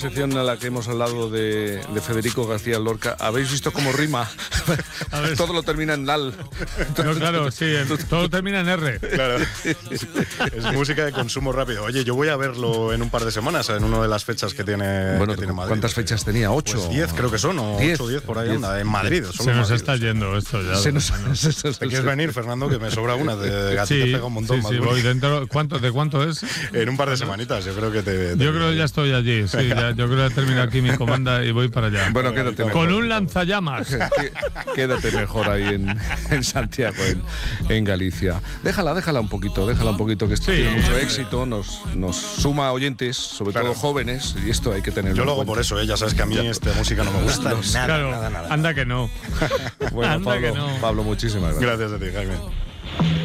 Sección a la que hemos hablado de Federico García Lorca. ¿Habéis visto cómo rima? Todo lo termina en Lal. No, claro, sí, todo termina en R. Claro. Es música de consumo rápido. Oye, yo voy a verlo en un par de semanas, en una de las fechas que tiene, Bueno, que tiene Madrid. ¿cuántas fechas tenía? ¿8? Pues 10 creo que son, o 8 o 10 por ahí 10. anda, en Madrid. Se nos está yendo esto ya. ¿Te quieres venir, Fernando? Que me sobra una, a ti te pega un montón más. Sí, voy dentro. ¿De cuánto es? En un par de semanitas, yo creo que Yo creo que ya estoy allí, sí, yo creo que he terminado aquí mi comanda y voy para allá. Bueno, quédate mejor. Con un lanzallamas. Quédate mejor ahí en Santiago, en Galicia. Déjala un poquito, que esto tiene mucho éxito, nos suma oyentes, sobre todo jóvenes, y esto hay que tenerlo. Yo lo hago por eso, ya sabes que a mí esta música no me gusta nada, claro, nada. Anda que no. Bueno, Anda que no. Pablo, muchísimas gracias. Gracias a ti, Jaime.